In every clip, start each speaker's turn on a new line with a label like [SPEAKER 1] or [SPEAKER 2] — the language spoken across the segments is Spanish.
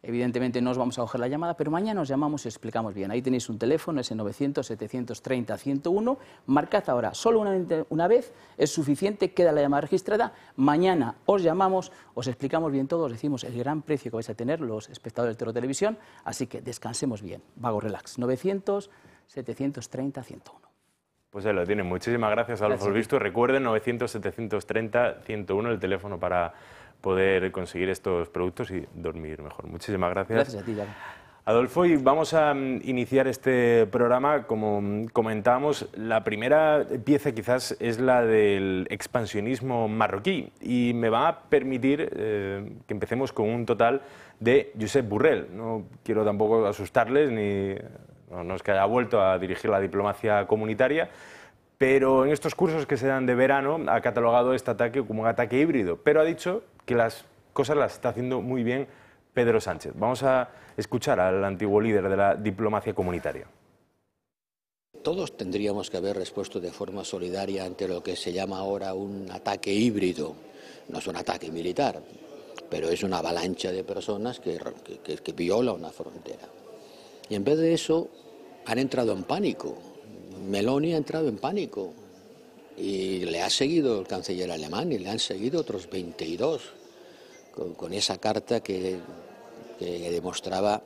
[SPEAKER 1] evidentemente no os vamos a coger la llamada, pero mañana os llamamos y explicamos bien. Ahí tenéis un teléfono, ese 900-730-101, marcad ahora, solo una vez es suficiente, queda la llamada registrada, mañana os llamamos, os explicamos bien todo, os decimos el gran precio que vais a tener los espectadores de Televisión, así que descansemos bien, vago relax, 900-730-101.
[SPEAKER 2] Pues ahí lo tienen. Muchísimas gracias, Adolfo Elvisto. Recuerden, 900-730-101, el teléfono para poder conseguir estos productos y dormir mejor. Muchísimas gracias.
[SPEAKER 1] Gracias a ti, Yago.
[SPEAKER 2] Adolfo, y vamos a iniciar este programa. Como comentábamos, la primera pieza quizás es la del expansionismo marroquí y me va a permitir que empecemos con un total de Josep Borrell. No quiero tampoco asustarles ni... No es que haya vuelto a dirigir la diplomacia comunitaria, pero en estos cursos que se dan de verano ha catalogado este ataque como un ataque híbrido, pero ha dicho que las cosas las está haciendo muy bien Pedro Sánchez. Vamos a escuchar al antiguo líder de la diplomacia comunitaria.
[SPEAKER 3] Todos tendríamos que haber respuesto de forma solidaria ante lo que se llama ahora un ataque híbrido. No es un ataque militar, pero es una avalancha de personas que viola una frontera. Y en vez de eso, han entrado en pánico. Meloni ha entrado en pánico. Y le ha seguido el canciller alemán y le han seguido otros 22 con esa carta que demostraba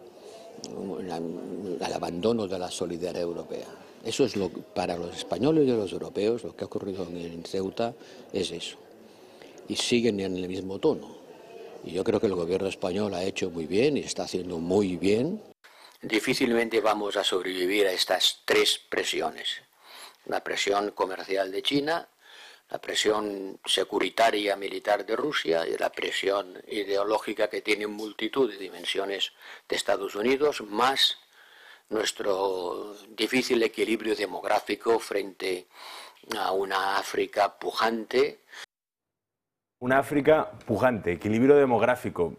[SPEAKER 3] el abandono de la solidaridad europea. Eso es para los españoles y los europeos, lo que ha ocurrido en Ceuta es eso. Y siguen en el mismo tono. Y yo creo que el gobierno español ha hecho muy bien y está haciendo muy bien. Difícilmente vamos a sobrevivir a estas tres presiones. La presión comercial de China, la presión securitaria militar de Rusia y la presión ideológica que tiene multitud de dimensiones de Estados Unidos, más nuestro difícil equilibrio demográfico frente a una África pujante.
[SPEAKER 2] Una África pujante, equilibrio demográfico.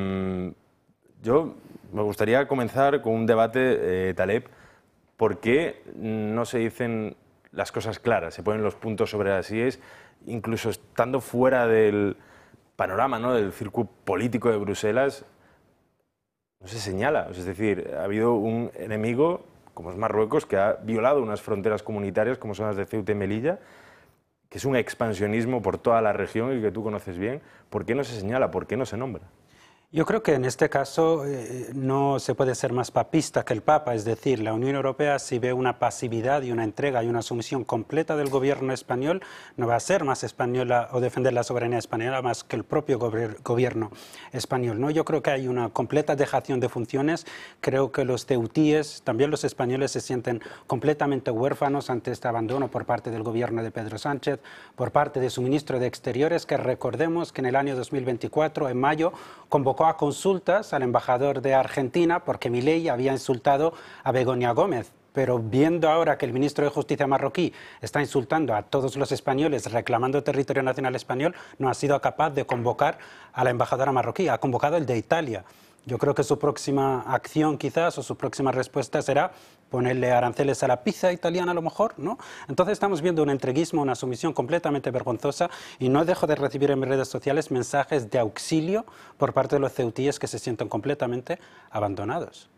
[SPEAKER 2] Yo me gustaría comenzar con un debate, Taleb. ¿Por qué no se dicen las cosas claras, se ponen los puntos sobre las íes, incluso estando fuera del panorama, ¿no?, del circuito político de Bruselas? No se señala. Es decir, ha habido un enemigo, como es Marruecos, que ha violado unas fronteras comunitarias, como son las de Ceuta y Melilla, que es un expansionismo por toda la región y que tú conoces bien. ¿Por qué no se señala? ¿Por qué no se nombra?
[SPEAKER 4] Yo creo que en este caso no se puede ser más papista que el Papa, es decir, la Unión Europea, si ve una pasividad y una entrega y una sumisión completa del gobierno español, no va a ser más española o defender la soberanía española más que el propio gobierno español, ¿no? Yo creo que hay una completa dejación de funciones. Creo que los ceutíes, también los españoles, se sienten completamente huérfanos ante este abandono por parte del gobierno de Pedro Sánchez, por parte de su ministro de Exteriores, que recordemos que en el año 2024, en mayo, convocó a consultas al embajador de Argentina porque Milei había insultado a Begoña Gómez. Pero viendo ahora que el ministro de Justicia marroquí está insultando a todos los españoles reclamando territorio nacional español, no ha sido capaz de convocar a la embajadora marroquí, ha convocado el de Italia. Yo creo que su próxima acción quizás o su próxima respuesta será ponerle aranceles a la pizza italiana a lo mejor, ¿no? Entonces estamos viendo un entreguismo, una sumisión completamente vergonzosa y no dejo de recibir en mis redes sociales mensajes de auxilio por parte de los ceutíes que se sienten completamente abandonados.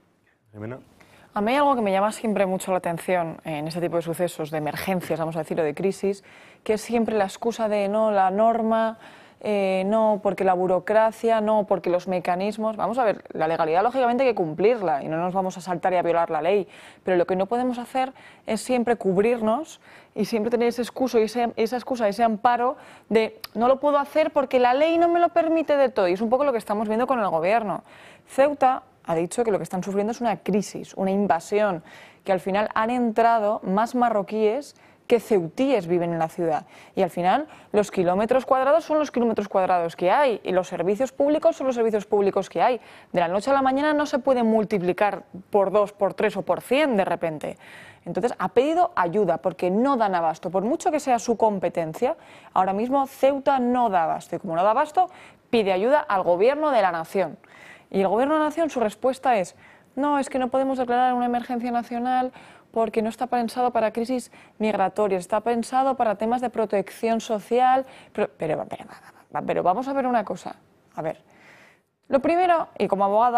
[SPEAKER 5] A mí hay algo que me llama siempre mucho la atención en este tipo de sucesos, de emergencias, vamos a decirlo, de crisis, que es siempre la excusa de no, la norma... no porque la burocracia, no porque los mecanismos. Vamos a ver, la legalidad lógicamente hay que cumplirla y no nos vamos a saltar y a violar la ley, pero lo que no podemos hacer es siempre cubrirnos y siempre tener esa excusa y ese amparo de no lo puedo hacer porque la ley no me lo permite de todo, y es un poco lo que estamos viendo con el gobierno. Ceuta ha dicho que lo que están sufriendo es una crisis, una invasión, que al final han entrado más marroquíes que ceutíes viven en la ciudad, y al final los kilómetros cuadrados son los kilómetros cuadrados que hay y los servicios públicos son los servicios públicos que hay. De la noche a la mañana no se puede multiplicar por 2, por 3 o por 100 de repente. Entonces ha pedido ayuda porque no dan abasto, por mucho que sea su competencia. Ahora mismo Ceuta no da abasto y como no da abasto pide ayuda al gobierno de la nación, y el gobierno de la nación, su respuesta es: no, es que no podemos declarar una emergencia nacional porque no está pensado para crisis migratorias, está pensado para temas de protección social. Pero vamos a ver una cosa. A ver, lo primero, y como abogada,